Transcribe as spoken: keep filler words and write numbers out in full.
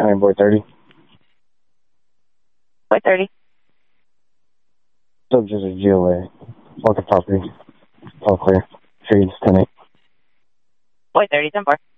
nine, boy thirty. Boy thirty. Subject is G L A. Walker property. All clear. Shades ten eight. Boy thirty, ten four.